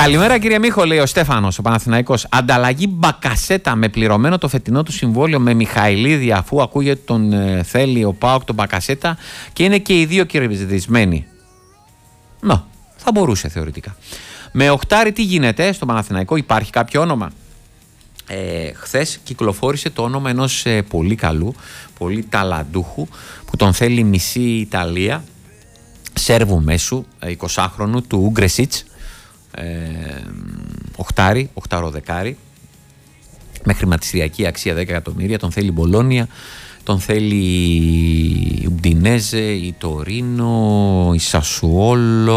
Καλημέρα κύριε Μίχο, λέει ο Στέφανος, ο Παναθηναϊκός. Ανταλλαγή Μπακασέτα με πληρωμένο το φετινό του συμβόλαιο με Μιχαηλίδη, αφού ακούγεται τον θέλει ο ΠΑΟΚ τον Μπακασέτα και είναι και οι δύο κερδισμένοι. Θα μπορούσε θεωρητικά. Με Οχτάρι τι γίνεται στο Παναθηναϊκό, υπάρχει κάποιο όνομα? Χθες κυκλοφόρησε το όνομα ενός πολύ καλού, πολύ ταλαντούχου που τον θέλει μισή Ιταλία, Σέρβου μέσου, 20χρονου, του Ούγκρεσιτς, οχταροδεκάρι, με χρηματιστηριακή αξία 10 εκατομμύρια. Τον θέλει η Μπολόνια, τον θέλει η Ουντινέζε, η Τορίνο, η Σασουόλο,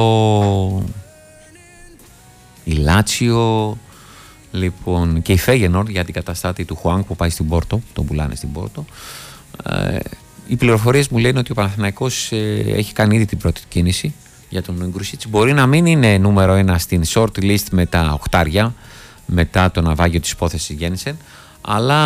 η Λάτσιο, λοιπόν, και η Φέγενορντ για την καταστάτη του Χουάνκ που πάει στην Πόρτο, τον πουλάνε στην Πόρτο. Οι πληροφορίες μου λένε ότι ο Παναθηναϊκός έχει κάνει ήδη την πρώτη κίνηση για τον Ούγκρεσιτς. Μπορεί να μην είναι νούμερο 1 στην short list με τα οχτάρια μετά το ναυάγιο της υπόθεσης Γέννησεν, αλλά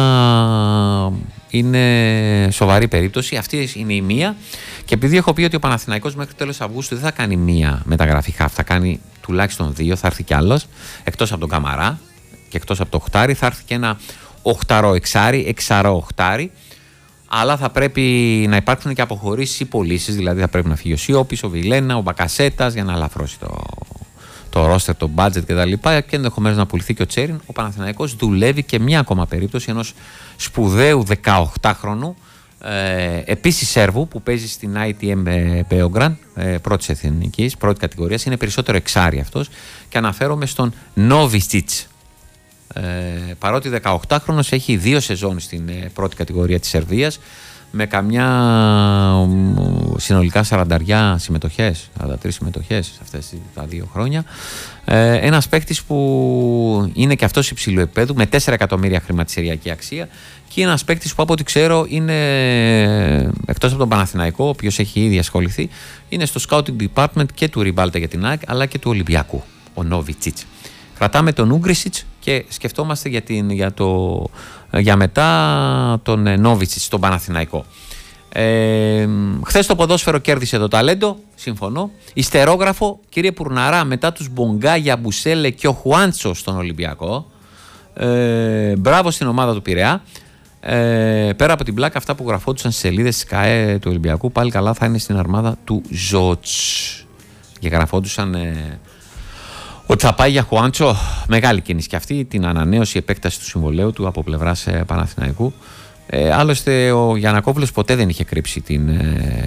είναι σοβαρή περίπτωση. Αυτή είναι η μία. Και επειδή έχω πει ότι ο Παναθηναϊκός μέχρι τέλος Αυγούστου δεν θα κάνει μία μεταγραφή χαφ, θα κάνει τουλάχιστον 2, θα έρθει κι άλλος, εκτός από τον Καμαρά και εκτός από το οχτάρι, θα έρθει και ένα οχταρό εξάρι, εξαρό οχτάρι. Αλλά θα πρέπει να υπάρχουν και αποχωρήσεις ή πωλήσεις, δηλαδή θα πρέπει να φύγει ο Σιώπης, ο Βιλένα, ο Μπακασέτας για να ελαφρώσει το ρόστερ, το budget κτλ. Και ενδεχομένως να πουληθεί και ο Τσέριν. Ο Παναθηναϊκός δουλεύει και μια ακόμα περίπτωση ενός σπουδαίου 18χρονου, επίσης Σέρβου, που παίζει στην ITM Beograd, πρώτης εθνικής, πρώτη κατηγορίας. Είναι περισσότερο εξάρι αυτός και αναφέρομαι στον Νόβισιτς. Παρότι 18χρονος έχει 2 σεζόν στην πρώτη κατηγορία της Σερβίας με καμιά συνολικά 43 συμμετοχές, 43 συμμετοχές σε αυτές τα 2 χρόνια. Ένας παίκτης που είναι και αυτός υψηλού επίπεδου με 4 εκατομμύρια χρηματιστηριακή αξία και ένας παίκτης που από ό,τι ξέρω είναι, εκτός από τον Παναθηναϊκό, ο οποίος έχει ήδη ασχοληθεί, είναι στο scouting department και του Ριμπάλτα για την ΑΕΚ αλλά και του Ολυμπιακού, ο Νόβιτσιτς. Κρατάμε τον Ούγκρεσιτς και σκεφτόμαστε για μετά τον Νόβιτσιτς στον Παναθηναϊκό. Χθες το ποδόσφαιρο κέρδισε το ταλέντο, συμφωνώ. Ιστερόγραφο, κύριε Πουρναρά, μετά τους Μπογκάγια, Μπουσέλε και ο Χουάντσο στον Ολυμπιακό. Μπράβο στην ομάδα του Πειραιά. Πέρα από την πλάκα, αυτά που γραφόντουσαν στις σελίδες της ΚΑΕ του Ολυμπιακού πάλι καλά θα είναι στην αρμάδα του Ζότς. Και γραφόντουσαν ότι θα πάει για Χουάντσο. Μεγάλη κίνηση και αυτή, την ανανέωση, επέκταση του συμβολαίου του από πλευράς Παναθηναϊκού. Άλλωστε ο Γιαννακόπουλος ποτέ δεν είχε κρύψει την